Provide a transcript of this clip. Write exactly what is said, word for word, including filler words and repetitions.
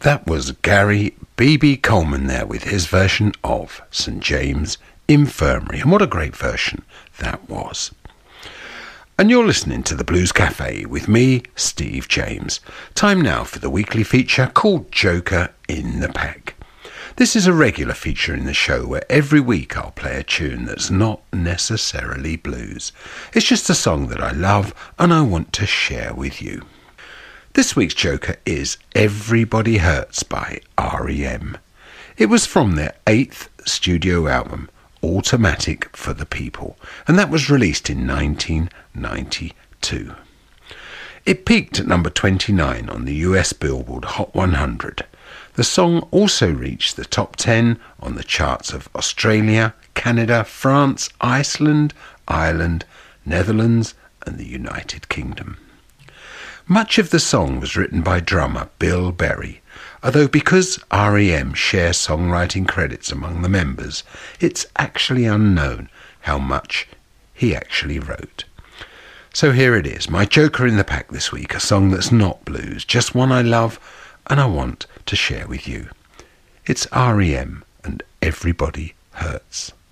That was Gary B B Coleman there with his version of St James Infirmary, and what a great version that was. And you're listening to the Blues Cafe with me, Steve James. Time now for the weekly feature called Joker in the Pack. This is a regular feature in the show where every week I'll play a tune that's not necessarily blues. It's just a song that I love and I want to share with you. This week's Joker is Everybody Hurts by R E M. It was from their eighth studio album, Automatic for the People, and that was released in nineteen ninety-two. It peaked at number twenty-nine on the U S Billboard Hot one hundred. The song also reached the top ten on the charts of Australia, Canada, France, Iceland, Ireland, Netherlands, and the United Kingdom. Much of the song was written by drummer Bill Berry, although because R E M share songwriting credits among the members, it's actually unknown how much he actually wrote. So here it is, my Joker in the Pack this week, a song that's not blues, just one I love and I want to share with you. It's R E M and Everybody Hurts.